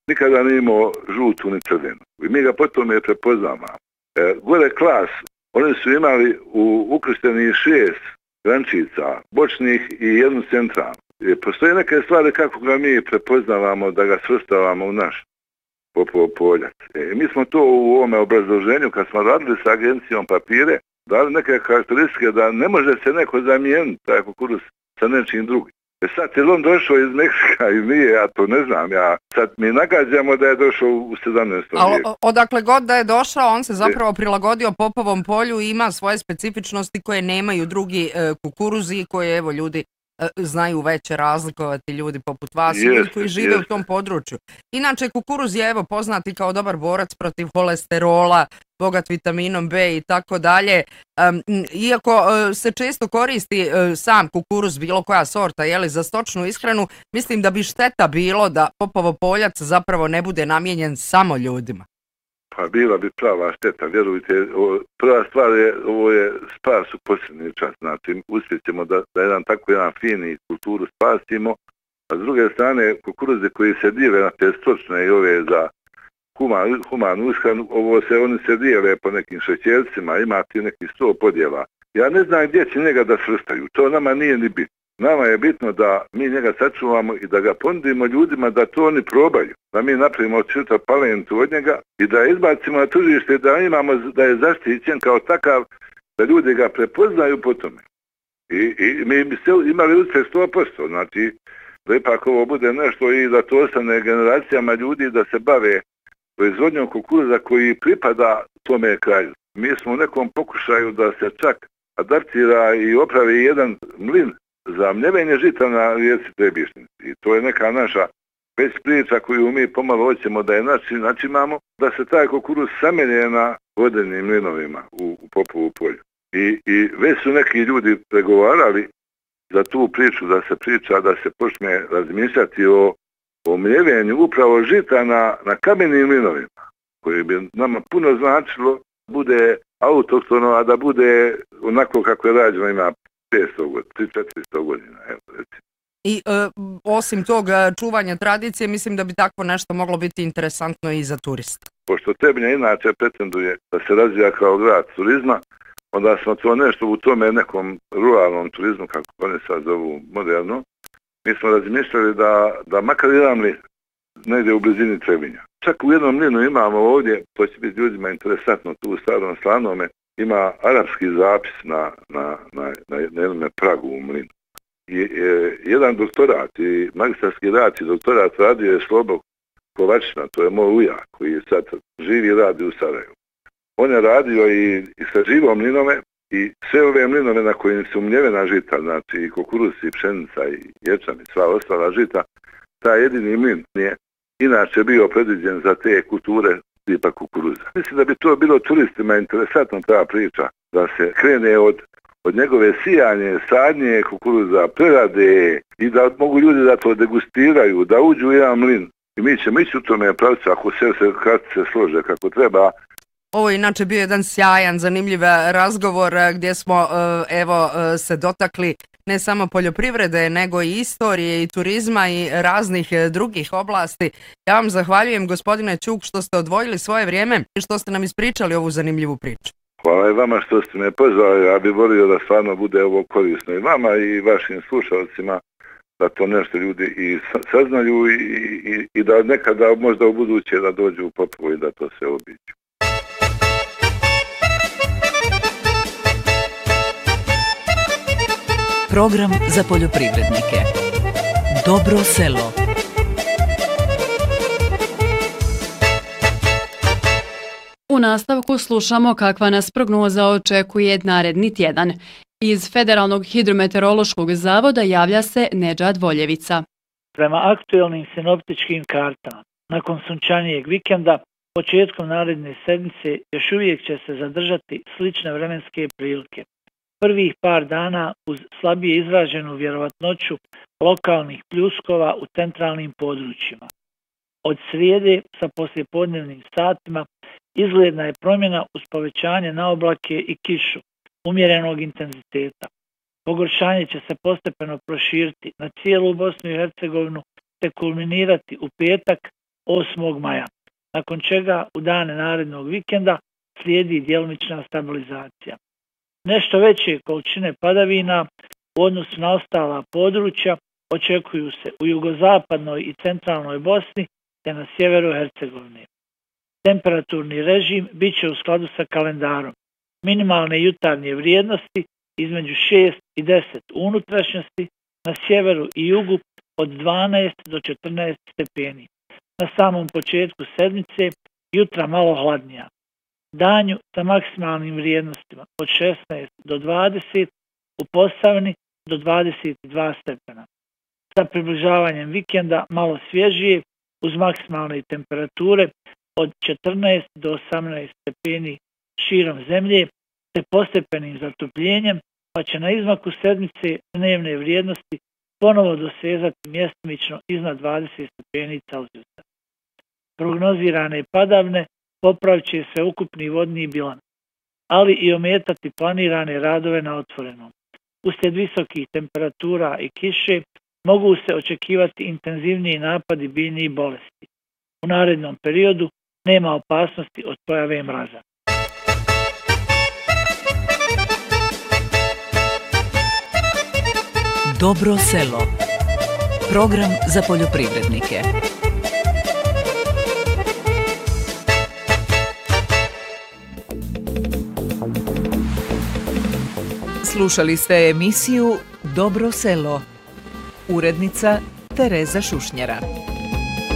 nikada nije imao žutu ni crvenu. I mi ga potom je prepoznavamo. Gore klas, oni su imali ukršteni 6 grančica, bočnih i 1 centralnu. Postoje neke stvari kako ga mi prepoznavamo da ga svrstavamo u naš Popovo poljac. Mi smo to u ovome obrazloženju, kad smo radili sa agencijom papire, dali neke karakteristike da ne može se neko zamijeniti taj kukuruz sa nečim drugim. Sad je on došao iz Meksika i nije, ja to ne znam, sad mi nagađamo da je došao u 17. vijeku. Ali odakle god da je došao, on se zapravo prilagodio Popovom polju i ima svoje specifičnosti koje nemaju drugi kukuruzi, koje evo ljudi znaju veće razlikovati, ljudi poput vas, ljudi koji žive u tom području. Inače, kukuruz je evo poznati kao dobar borac protiv holesterola, bogat vitaminom B i tako dalje. Iako se često koristi sam kukuruz, bilo koja sorta, za stočnu ishranu, mislim da bi šteta bilo da Popovo poljac zapravo ne bude namijenjen samo ljudima. Pa bila bi prava šteta, vjerujte. Prva stvar je, ovo je spas u posljednji čas, znači uspjećemo da jedan fini kulturu spasimo, a s druge strane kukuruze koji se dijele na te stočne i ove za humanu ishranu, oni se dijele po nekim šećercima, ima ti nekih 100 podjela. Ja ne znam gdje će njega da svrstaju, to nama nije ni bitno. Nama je bitno da mi njega sačuvamo i da ga ponudimo ljudima da to oni probaju. Da mi napravimo čitav palentu od njega i da izbacimo na tržište, da je zaštićen kao takav, da ljudi ga prepoznaju po tome. I mi bi se imali uspjeh 100%, znači da ipak ovo bude nešto i da to ostane generacijama ljudi da se bave proizvodnjom kukuruza koji pripada tome kraju. Mi smo u nekom pokušaju da se čak adaptira i opravi jedan mlin za mljevenje žita na rijeci Trebišnjici. I to je neka naša već priča koju mi pomalo hoćemo da je načimamo, da se taj kukuruz samelje na vodenim mlinovima u Popovu polju. I već su neki ljudi pregovarali za tu priču, da se počne razmišljati o mljevenju upravo žita na kamenim mlinovima, koji bi nama puno značilo bude autohtono, a da bude onako kako je rađeno, ima 500 godina, 300-400 godina, evo recimo. I osim tog čuvanja tradicije, mislim da bi takvo nešto moglo biti interesantno i za turista. Pošto Trebinje inače pretenduje da se razvija kao grad turizma, onda smo to nešto u tome nekom ruralnom turizmu, kako oni sad zovu moderno, mi smo razmišljali da makar jedan mlin negdje u blizini Trebinja. Čak u jednom mlinu imamo ovdje, to će biti ljudima interesantno, tu u Starom Slanome, ima arapski zapis na jednom pragu u mlinu. Jedan doktorat i magistarski rad i doktorat radio je Slobo Kovačina, to je moj ujak koji sad živi i radi u Sarajevu. On je radio i istraživao mlinove i sve ove mlinove na kojim su mljevena žita, znači i kukuruz i pšenica i ječam i sva ostala žita, taj jedini mlin je inače bio predviđen za te kulture tipa kukuruza. Mislim da bi to bilo turistima interesantno ta priča, da se krene od njegove sijanje, sadnje kukuruza, prerade i da mogu ljudi da to degustiraju, da uđu u jedan mlin. I mi ćemo ići u tome pravcu ako se slože kako treba. Ovo je inače bio jedan sjajan, zanimljiv razgovor gdje smo se dotakli ne samo poljoprivrede, nego i istorije i turizma i raznih drugih oblasti. Ja vam zahvaljujem, gospodine Ćuk, što ste odvojili svoje vrijeme i što ste nam ispričali ovu zanimljivu priču. Hvala i vama što ste me pozvali, ja bih volio da stvarno bude ovo korisno i vama i vašim slušalcima, da to nešto ljudi i saznaju i da nekada možda u buduće da dođu u Popovo i da to se obiđu. Program za poljoprivrednike. Dobro selo. U nastavku slušamo kakva nas prognoza očekuje naredni tjedan. Iz Federalnog hidrometeorološkog zavoda javlja se Nedžad Voljevica. Prema aktuelnim sinoptičkim kartama, nakon sunčanijeg vikenda, početkom naredne sedmice još uvijek će se zadržati slične vremenske prilike. Prvih par dana uz slabije izraženu vjerovatnoću lokalnih pljuskova u centralnim područjima. Od srijede sa poslijepodnevnim satima izgledna je promjena uz povećanje na oblake i kišu umjerenog intenziteta. Pogoršanje će se postepeno proširiti na cijelu Bosnu i Hercegovinu te kulminirati u petak 8. maja, nakon čega u dane narednog vikenda slijedi djelomična stabilizacija. Nešto veće količine padavina u odnosu na ostala područja očekuju se u jugozapadnoj i centralnoj Bosni te na sjeveru Hercegovine. Temperaturni režim bit će u skladu sa kalendarom. Minimalne jutarnje vrijednosti između 6 i 10 u unutrašnjosti, na sjeveru i jugu od 12 do 14 stepeni. Na samom početku sedmice jutra malo hladnija. Danju sa maksimalnim vrijednostima od 16 do 20, u Posavini do 22 stepena. Sa približavanjem vikenda malo svježije uz maksimalne temperature od 14 do 18 stepeni širom zemlje te postepenim zatopljenjem, pa će na izmaku sedmice dnevne vrijednosti ponovo dosezati mjestimično iznad 20 stepeni Celzijusa. Prognozirane padavne popravit će se ukupni vodni bilans, ali i ometati planirane radove na otvorenom. Uslijed visokih temperatura i kiše mogu se očekivati intenzivniji napadi biljnih bolesti. U narednom periodu nema opasnosti od pojave mraza. Dobro selo. Program za poljoprivrednike. Slušali ste emisiju Dobro selo. Urednica Tereza Šušnjara.